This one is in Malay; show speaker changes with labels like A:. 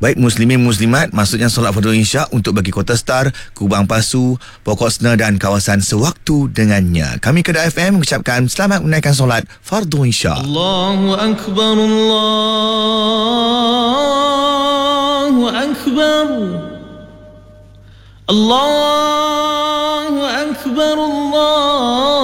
A: Baik muslimin muslimat, maksudnya solat fardu isyak untuk bagi Kota Star, Kubang Pasu, Pokok Sena dan kawasan sewaktu dengannya. Kami Kedah FM mengucapkan selamat menunaikan solat fardu isyak.
B: Allahu Akbar, Allahu Akbar, Allahu Akbar, Allah.